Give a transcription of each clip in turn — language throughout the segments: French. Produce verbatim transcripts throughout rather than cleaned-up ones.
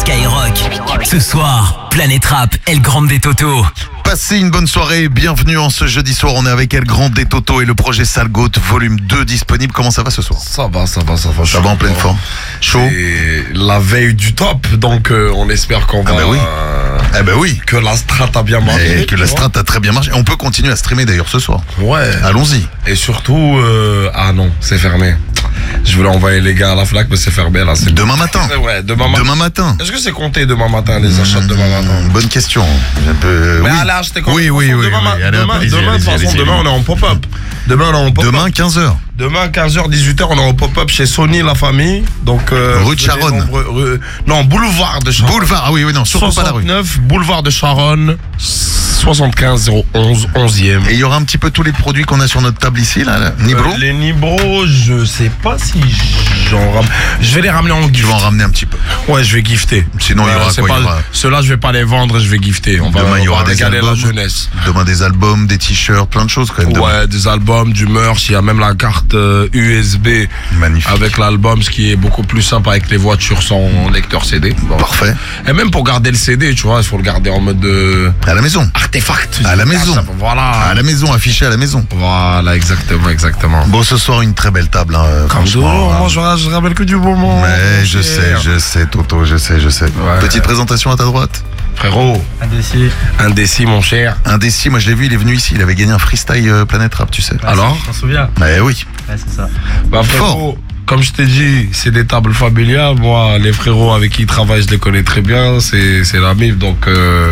Skyrock. Ce soir, Planète Rap, El Grande Toto. Passez une bonne soirée, bienvenue en ce jeudi soir, on est avec El Grande Toto et le projet Salgoat volume deux disponible. Comment ça va ce soir? Ça va, ça va, ça va. Ça va en pleine forme. Chaud. Et la veille du top, donc euh, on espère qu'on va... Ah bah oui. Euh, eh ben oui. Que la strat a bien marché. Et que la strat a très bien marché. On peut continuer à streamer d'ailleurs ce soir. Ouais. Allons-y. Et surtout, euh, ah non, c'est fermé. Je voulais envoyer les gars à la flaque, mais c'est fermé là. C'est demain matin. Ouais, demain, ma... demain matin. Est-ce que c'est compté demain matin, les achats de demain matin? Bonne question. Un peu... Mais oui. à l'âge, t'es oui, oui, oui, demain, oui. Allez, demain, allez, demain, allez, de toute façon, allez, demain on est en pop-up. Demain on est en pop-up. Demain quinze heures. Demain quinze heures, dix-huit heures, on est en pop-up chez Sony La Famille. Donc euh, rue de Charonne. Nombreux, rue... Non, boulevard de Charonne. Boulevard, ah oui, oui, non, surtout pas la rue. soixante-neuf, boulevard de Charonne, soixante-quinze zéro onze, onzième. Et il y aura un petit peu tous les produits qu'on a sur notre table ici, là, là. Nibro. Euh, les Nibro, je sais pas si j'en ramène. Je vais les ramener en gift. Tu vas en ramener un petit peu. Ouais, je vais gifter. Sinon, il y aura c'est quoi pas... il y aura... Ceux-là, je vais pas les vendre, je vais gifter. On va, Demain, il y aura des regarder albums. la jeunesse. Demain, des albums, des t-shirts, plein de choses quand même. Demain. Ouais, des albums, du merch. Il y a même la carte euh, U S B. Magnifique. Avec l'album, ce qui est beaucoup plus simple avec les voitures sans lecteur C D. Bon. Parfait. Et même pour garder le C D, tu vois, il faut le garder en mode de... À la maison. Artefact. À la maison. Ça, voilà. À la maison, affiché à la maison. Voilà, exactement, exactement. Bon, ce soir, une très belle table. Hein, Comme franchement. moi, je, je rappelle que du bon moment. Mais je sais, je sais, Toto, je sais, je sais. Ouais. Petite présentation à ta droite. Frérot. Indécis. Indécis, mon cher. Indécis, moi je l'ai vu, il est venu ici, il avait gagné un freestyle euh, Planète Rap, tu sais. Ouais, Alors tu t'en souviens? Mais oui. Ouais, c'est ça. Bah, frérot, comme je t'ai dit, c'est des tables familiales. Moi, les frérots avec qui ils travaillent, je les connais très bien. C'est, c'est la M I F, donc euh,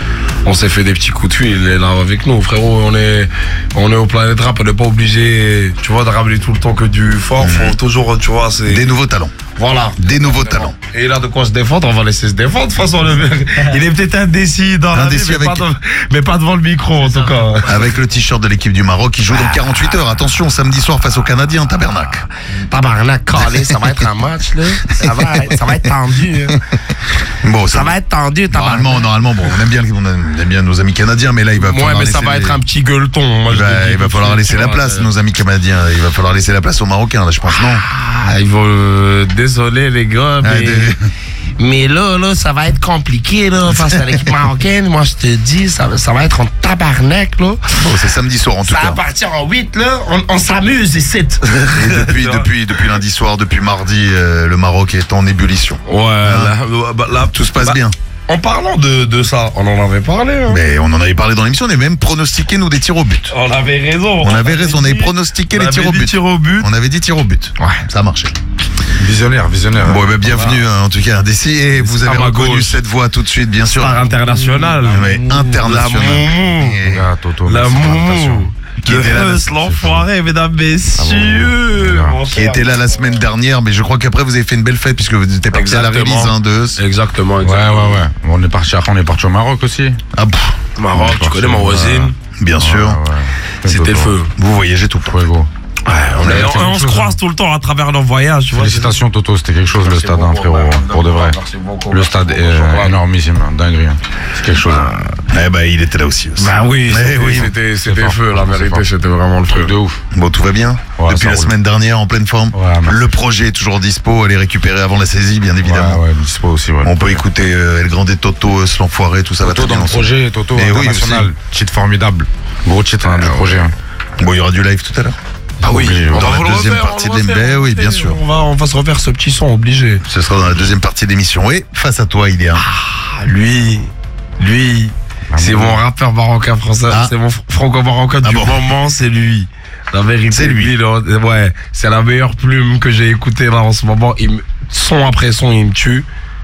on s'est fait des petits coups de fil. Il est là avec nous, frérot. On est, on est au Planète Rap, on n'est pas obligé, tu vois, de ramener tout le temps que du fort. Mmh. Faut toujours, tu vois, c'est... Des nouveaux talents. Voilà. Des nouveaux talents. Et il a de quoi se défendre, on va laisser se défendre. De toute façon, le mec, il est peut-être indécis dans Indécis la vie, mais, avec... pas de, mais pas devant le micro, en tout cas. Avec le t-shirt de l'équipe du Maroc, qui joue dans quarante-huit heures. Attention, samedi soir face aux Canadiens, Tabernacle. Tabarnak, calé, ça va être un match, là. Ça va, ça va être tendu. Hein. Bon, Ça va être tendu, tabarnak. Normalement, normalement, bon, on aime bien, on aime bien nos amis canadiens, mais là, il va falloir Ouais, mais laisser ça va les... être un petit gueuleton. Moi, il je va, le dis il va tout de falloir suite, laisser tu la vois, place, euh, nos amis canadiens. Il va falloir laisser la place aux Marocains, là, je pense, non? Ah, ils vont. Euh, désolé, les gars, mais. Ah, des... Mais là, là, ça va être compliqué, là, face à l'équipe marocaine. Moi, je te dis, ça, ça va être en tabarnak, là. Bon, c'est samedi soir, en tout Ça cas. va partir en huit, là. On, on s'amuse ici. Et depuis, depuis, depuis lundi soir, depuis mardi, euh, le Maroc est en ébullition. Ouais, là, bah, là, Tout se passe bah, bien. En parlant de, de ça, on en avait parlé. Hein. Mais on en avait parlé dans l'émission, on avait même pronostiqué, nous, des tirs au but. On avait raison. On avait raison, on avait pronostiqué on les avait tirs au dit but. tirs au but. On avait dit tirs au but. Ouais. Ça a marché. Visionnaire, visionnaire. Bon, bah, bienvenue, hein, en tout cas, Indécis. Et vous avez à ma reconnu gauche. cette voix tout de suite, bien sûr. Star international. Ouais, international. La moumou. Et- Ah, Toto, La merci pour l'invitation. moumou. Qui Le était là, Hus, l'enfoiré, mesdames, messieurs. Ah bon. Mon Qui cher. était là la semaine dernière, mais je crois qu'après vous avez fait une belle fête puisque vous étiez parti à la Exactement. release hein, de Us. Exactement, Ouais, exactement. ouais, ouais. On est parti après, on est parti au Maroc aussi. Ah, pff, Maroc, tu connais ma voisine. bien sûr. Ouais, ouais. C'était le Toto. feu. Vous voyagez tout le temps. Fuego. Ouais, on, a est- fait on- quelque on se chose, croise tout le temps à travers nos voyages, tu vois. Félicitations Toto, c'était quelque chose le Merci stade, hein, beaucoup, frérot, ouais, pour de vrai. merci beaucoup, Le merci stade beaucoup, est bonjour, euh, ouais. énormissime, hein, dinguerie. hein. C'est quelque chose. hein. Eh ben, il était là aussi. Us. Bah oui, Mais c'était, oui. c'était, C'est c'était fort. feu, la C'est vérité, fort. c'était vraiment le feu. Truc de ouf. Bon, tout va bien. Ouais, Depuis ça la roule. semaine dernière, en pleine forme. Ouais, merci. Le projet est toujours dispo. Allez récupérer avant la saisie, bien évidemment. Ouais, ouais, dispo aussi, ouais. On peut écouter euh, El Grande Toto, Us, l'enfoiré, tout ça va Toto très dans bien. le projet, Toto Mais oui, international. aussi. Cheat formidable. Gros cheat hein, du Ah, projet. hein. Bon, il y aura du live tout à l'heure. Ah oui, Obligé, on ouais. va Dans vous la le deuxième refaire, partie on de va le l'M B, refaire, oui, bien sûr. On va, on va se refaire ce petit son, obligé. Ce sera dans la deuxième partie de l'émission. Et face à toi, il y a Ah, lui, lui, Ah, c'est bon. mon rappeur marocain français, Ah. c'est mon fr- franco-marocain Ah du bon. moment, c'est lui. La vérité, C'est lui. là, ouais, c'est la meilleure plume que j'ai écoutée là en ce moment. Il me, son après son, il me tue.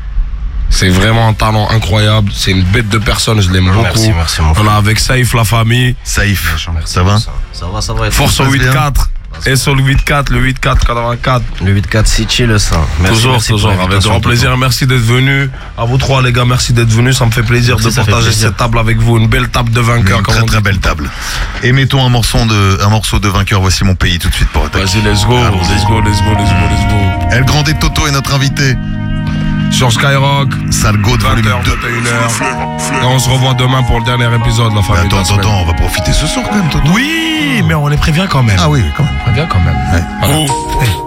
C'est vraiment un talent incroyable. C'est une bête de personne, je l'aime beaucoup. Merci, merci, mon On frère. est avec Saïf, la famille. Saïf. Merci. Ça va? Ça va, ça va. Force au passe huit bien quatre. Et sur le huit quatre, le huit quatre quatre-vingt-quatre. Le huit quatre City, le sang. Merci, Toujours, merci pour toujours. Avec l'invitation, grand Toto. plaisir. Merci d'être venu. À vous trois, les gars, merci d'être venus. Ça me fait plaisir Merci, de ça fait partager plaisir. cette table avec vous. Une belle table de vainqueurs. Une comme très on très dit. belle table. Et mettons un morceau de, un morceau de vainqueur. Voici mon pays tout de suite pour attaquer. Vas-y, let's go. Allons-y. Let's go, let's go, let's go, let's go. El Grande Toto est notre invité. Sur Skyrock, Salgoat vingt volume heures, deux. vingt et une heures. Et on se revoit demain pour le dernier épisode, la Mais famille. attends, de la attends, semaine. attends, on va profiter ce soir quand même, Toto. Oui, mais on les prévient quand même. Ah oui, quand même. On prévient quand même. Ouais. Voilà.